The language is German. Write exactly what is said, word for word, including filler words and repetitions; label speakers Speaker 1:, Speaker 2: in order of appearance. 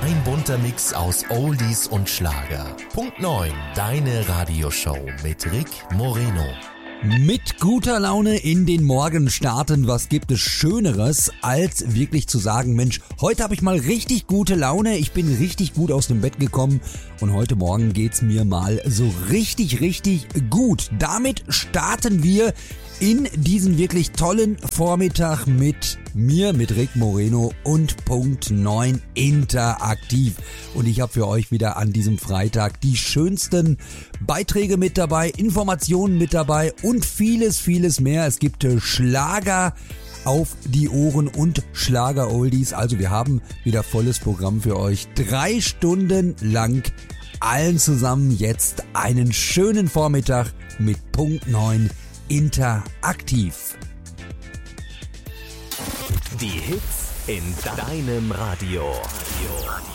Speaker 1: Ein bunter Mix aus Oldies und Schlager. Punkt neun, deine Radioshow mit Rick Moreno.
Speaker 2: Mit guter Laune in den Morgen starten, was gibt es Schöneres, als wirklich zu sagen, Mensch, heute habe ich mal richtig gute Laune, ich bin richtig gut aus dem Bett gekommen und heute Morgen geht's mir mal so richtig, richtig gut. Damit starten wir in diesen wirklich tollen Vormittag mit mir, mit Rick Moreno und Punkt neun interaktiv. Und ich habe für euch wieder an diesem Freitag die schönsten Beiträge mit dabei, Informationen mit dabei und vieles, vieles mehr. Es gibt Schlager auf die Ohren und Schlager-Oldies. Also wir haben wieder volles Programm für euch. Drei Stunden lang allen zusammen jetzt einen schönen Vormittag mit Punkt neun interaktiv.
Speaker 1: Die Hits in deinem Radio. Radio.